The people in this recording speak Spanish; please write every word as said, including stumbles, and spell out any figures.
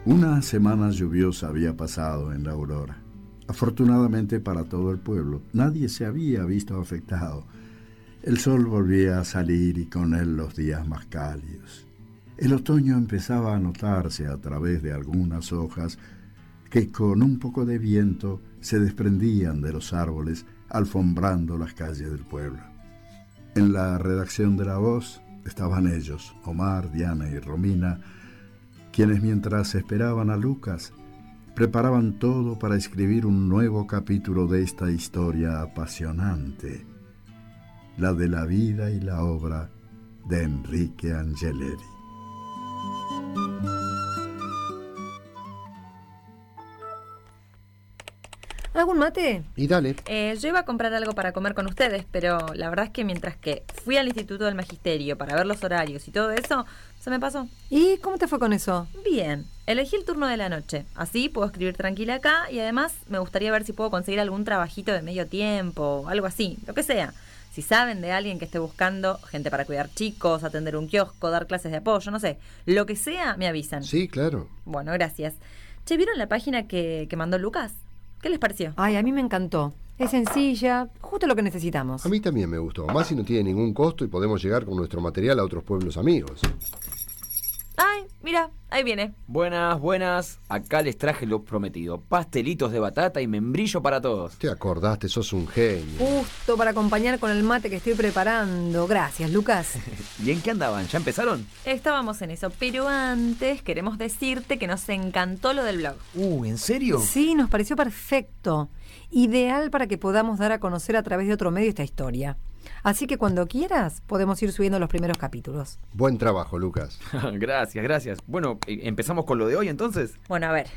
Una semana lluviosa había pasado en la Aurora. Afortunadamente para todo el pueblo, nadie se había visto afectado. El sol volvía a salir y con él los días más cálidos. El otoño empezaba a notarse a través de algunas hojas que con un poco de viento se desprendían de los árboles, alfombrando las calles del pueblo. En la redacción de La Voz estaban ellos, Omar, Diana y Romina, quienes mientras esperaban a Lucas, preparaban todo para escribir un nuevo capítulo de esta historia apasionante, la de la vida y la obra de Enrique Angeleri. ¿Algún mate? Y dale. Eh, yo iba a comprar algo para comer con ustedes, pero la verdad es que mientras que fui al Instituto del Magisterio para ver los horarios y todo eso, se me pasó. ¿Y cómo te fue con eso? Bien, elegí el turno de la noche. Así puedo escribir tranquila acá y además me gustaría ver si puedo conseguir algún trabajito de medio tiempo, algo así, lo que sea. Si saben de alguien que esté buscando gente para cuidar chicos, atender un kiosco, dar clases de apoyo, no sé, lo que sea, me avisan. Sí, claro. Bueno, gracias. Che, ¿vieron la página que, que mandó Lucas? ¿Qué les pareció? Ay, a mí me encantó. Es sencilla, justo lo que necesitamos. A mí también me gustó, más si no tiene ningún costo y podemos llegar con nuestro material a otros pueblos amigos. Ay, mira, ahí viene. Buenas, buenas. Acá les traje lo prometido. Pastelitos de batata y membrillo para todos. Te acordaste, sos un genio. Justo para acompañar con el mate que estoy preparando. Gracias, Lucas. ¿Y en qué andaban? ¿Ya empezaron? Estábamos en eso, pero antes queremos decirte que nos encantó lo del blog. Uh, ¿en serio? Sí, nos pareció perfecto. Ideal para que podamos dar a conocer a través de otro medio esta historia. Así que cuando quieras, podemos ir subiendo los primeros capítulos. Buen trabajo, Lucas. Gracias, gracias. Bueno, ¿empezamos con lo de hoy entonces? Bueno, a ver.